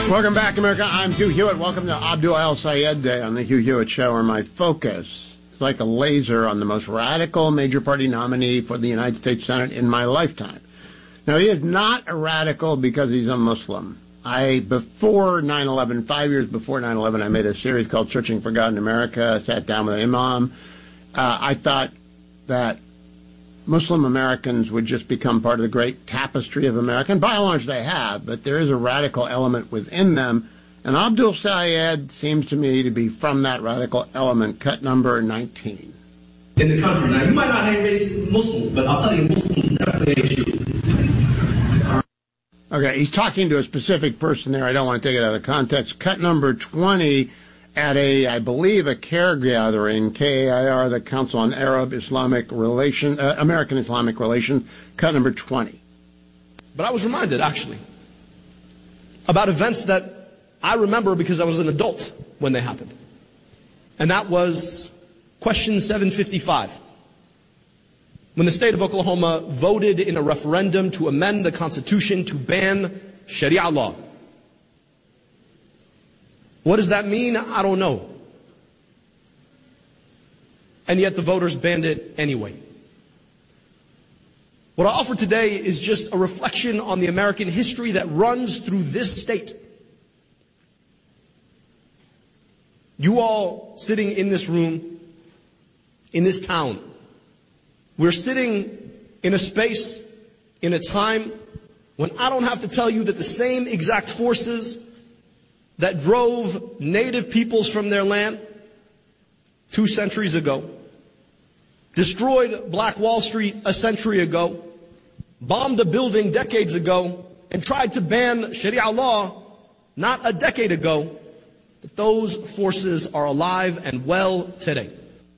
Welcome back, America. I'm Hugh Hewitt. Welcome to Abdul El-Sayed Day on the Hugh Hewitt Show, where my focus is like a laser on the most radical major party nominee for the United States Senate in my lifetime. Now, he is not a radical because he's a Muslim. Before 9/11, 5 years before 9/11, I made a series called Searching for God in America. I sat down with an imam. I thought that Muslim Americans would just become part of the great tapestry of America. And by and large, they have, but there is a radical element within them. And Abdul Sayed seems to me to be from that radical element. Cut number 19. In the country. Now, you might not hate Muslims, but I'll tell you, Muslims definitely hate you. Okay, he's talking to a specific person there. I don't want to take it out of context. Cut number 20 at I believe, a CAIR gathering, KAIR, the Council on Arab Islamic Relations, American Islamic Relations, cut number 20. But I was reminded, actually, about events that I remember because I was an adult when they happened. And that was question 755. When the state of Oklahoma voted in a referendum to amend the Constitution to ban Sharia law. What does that mean? I don't know. And yet the voters banned it anyway. What I offer today is just a reflection on the American history that runs through this state. You all sitting in this room, in this town, we're sitting in a space, in a time when I don't have to tell you that the same exact forces that drove native peoples from their land 2 centuries ago, destroyed Black Wall Street a century ago, bombed a building decades ago, and tried to ban Sharia law not a decade ago, that those forces are alive and well today.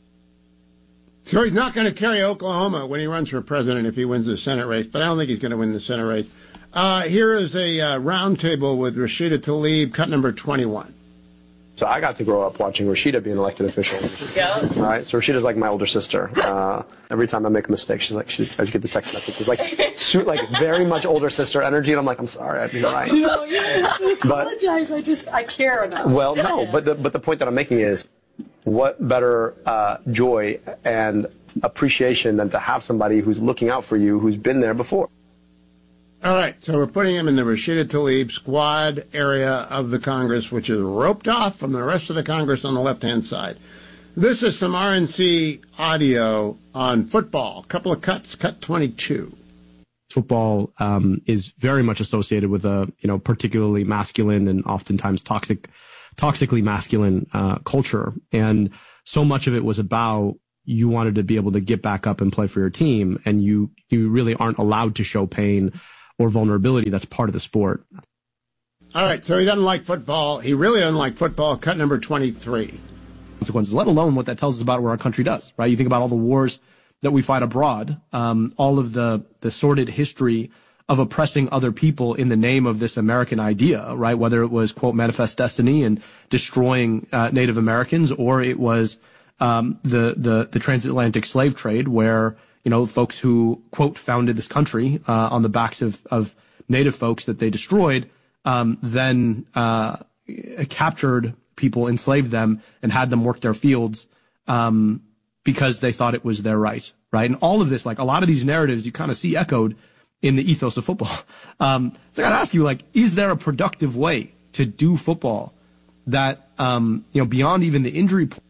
So he's not going to carry Oklahoma when he runs for president if he wins the Senate race, but I don't think he's going to win the Senate race. Here is a roundtable with Rashida Tlaib, cut number 21. So I got to grow up watching Rashida be an elected official. Yeah. Right? So Rashida's like my older sister. Every time I make a mistake, she's like, I just get the text message. It's like very much older sister energy, and I'm like, I'm sorry, I'd be right. No, I apologize. I care enough. Well, no, but the point that I'm making is, what better joy and appreciation than to have somebody who's looking out for you, who's been there before. All right, so we're putting him in the Rashida Tlaib squad area of the Congress, which is roped off from the rest of the Congress on the left-hand side. This is some RNC audio on football. A couple of cuts, cut 22. Football is very much associated with a particularly masculine and oftentimes toxically masculine culture, and so much of it was about you wanted to be able to get back up and play for your team, and you really aren't allowed to show pain or vulnerability. That's part of the sport. All right, so he doesn't like football. He really doesn't like football. Cut number 23. Consequences, let alone what that tells us about what our country does, right? You think about all the wars that we fight abroad, all of the sordid history of oppressing other people in the name of this American idea, right? Whether it was, quote, manifest destiny and destroying Native Americans, or it was the transatlantic slave trade, where folks who, quote, founded this country on the backs of Native folks that they destroyed, then captured people, enslaved them, and had them work their fields because they thought it was their right, right? And all of this, like a lot of these narratives, you kind of see echoed in the ethos of football. So I gotta ask you, is there a productive way to do football that, beyond even the injury point?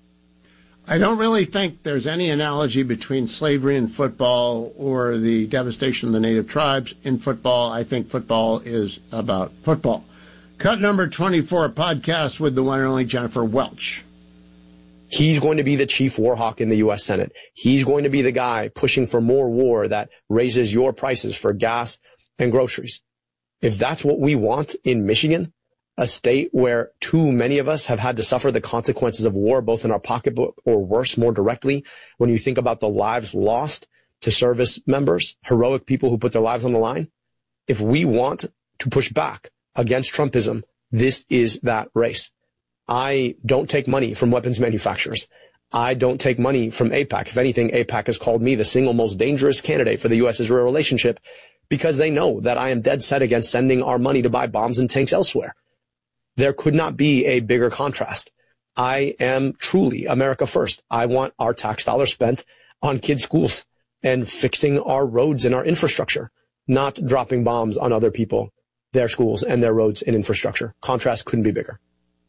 I don't really think there's any analogy between slavery and football or the devastation of the native tribes in football. I think football is about football. Cut number 24, podcast with the one and only Jennifer Welch. He's going to be the chief war hawk in the U.S. Senate. He's going to be the guy pushing for more war that raises your prices for gas and groceries. If that's what we want in Michigan, a state where too many of us have had to suffer the consequences of war, both in our pocketbook or worse, more directly, when you think about the lives lost to service members, heroic people who put their lives on the line. If we want to push back against Trumpism, this is that race. I don't take money from weapons manufacturers. I don't take money from AIPAC. If anything, AIPAC has called me the single most dangerous candidate for the U.S.-Israel relationship because they know that I am dead set against sending our money to buy bombs and tanks elsewhere. There could not be a bigger contrast. I am truly America first. I want our tax dollars spent on kids' schools and fixing our roads and our infrastructure, not dropping bombs on other people, their schools and their roads and infrastructure. Contrast couldn't be bigger.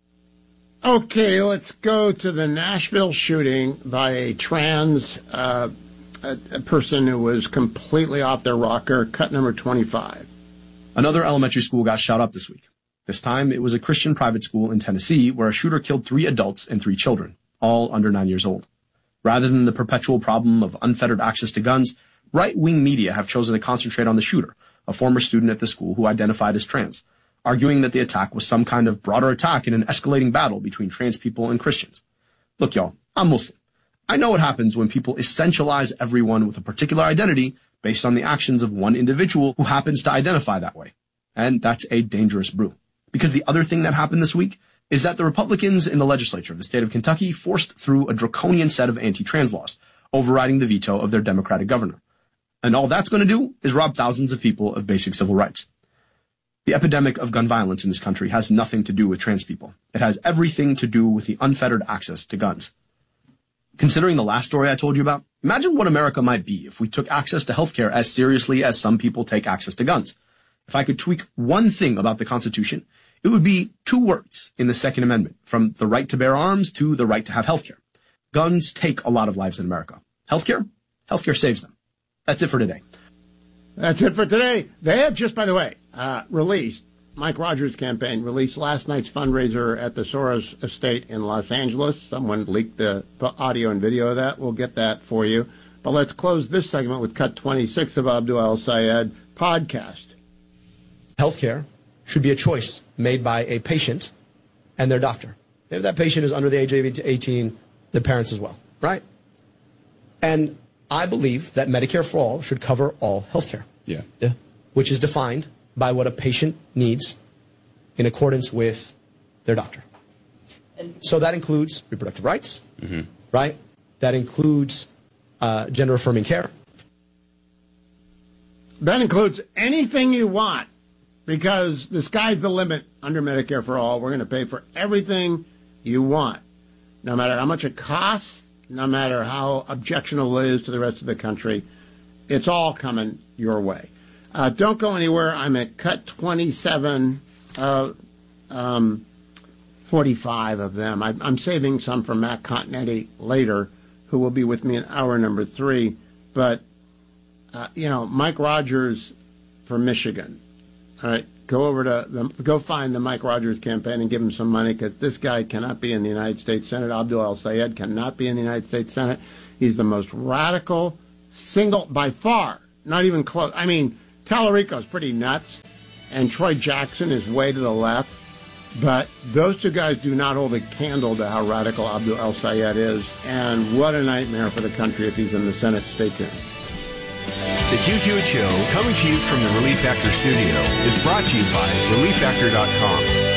Okay, let's go to the Nashville shooting by a trans a person who was completely off their rocker, cut number 25. Another elementary school got shot up this week. This time, it was a Christian private school in Tennessee where a shooter killed 3 adults and 3 children, all under 9 years old. Rather than the perpetual problem of unfettered access to guns, right-wing media have chosen to concentrate on the shooter, a former student at the school who identified as trans, arguing that the attack was some kind of broader attack in an escalating battle between trans people and Christians. Look, y'all, I'm Muslim. I know what happens when people essentialize everyone with a particular identity based on the actions of one individual who happens to identify that way. And that's a dangerous brew. Because the other thing that happened this week is that the Republicans in the legislature of the state of Kentucky forced through a draconian set of anti-trans laws, overriding the veto of their Democratic governor. And all that's going to do is rob thousands of people of basic civil rights. The epidemic of gun violence in this country has nothing to do with trans people. It has everything to do with the unfettered access to guns. Considering the last story I told you about, imagine what America might be if we took access to healthcare as seriously as some people take access to guns. If I could tweak one thing about the Constitution, it would be 2 words in the Second Amendment, from the right to bear arms to the right to have healthcare. Guns take a lot of lives in America. Healthcare saves them. That's it for today. That's it for today. They have just, by the way, released, Mike Rogers' campaign released last night's fundraiser at the Soros estate in Los Angeles. Someone leaked the audio and video of that. We'll get that for you. But let's close this segment with cut 26 of Abdul El-Sayed podcast. Healthcare should be a choice made by a patient and their doctor. If that patient is under the age of 18, the parents as well, right? And I believe that Medicare for All should cover all healthcare. Yeah. Which is defined by what a patient needs in accordance with their doctor. And so that includes reproductive rights, right? That includes gender-affirming care. That includes anything you want, because the sky's the limit under Medicare for All. We're going to pay for everything you want, no matter how much it costs, no matter how objectionable it is to the rest of the country. It's all coming your way. Don't go anywhere. I'm at cut 27, 45 of them. I'm saving some for Matt Continetti later, who will be with me in hour number 3. But, Mike Rogers for Michigan. All right, go find the Mike Rogers campaign and give him some money, because this guy cannot be in the United States Senate. Abdul El-Sayed cannot be in the United States Senate. He's the most radical, single, by far, not even close. I mean, Tallarico's pretty nuts, and Troy Jackson is way to the left. But those 2 guys do not hold a candle to how radical Abdul El-Sayed is. And what a nightmare for the country if he's in the Senate. Stay tuned. The Hugh Hewitt Show, coming to you from the Relief Factor studio, is brought to you by ReliefFactor.com.